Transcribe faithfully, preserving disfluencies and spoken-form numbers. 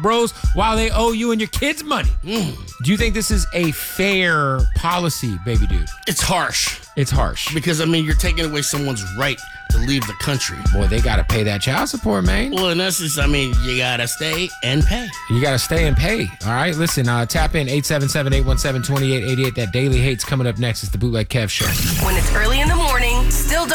bros while they owe you and your kids money. Mm. Do you think this is a fair policy, baby dude? It's harsh. It's harsh. Because, I mean, you're taking away someone's right to leave the country. Boy, they got to pay that child support, man. Well, in essence, I mean, you got to stay and pay. You got to stay and pay. All right, listen, uh, tap in eight seven seven, eight one seven, two eight eight eight. That Daily Hate's coming up next. It's the Bootleg Kev Show. When it's early in the morning, still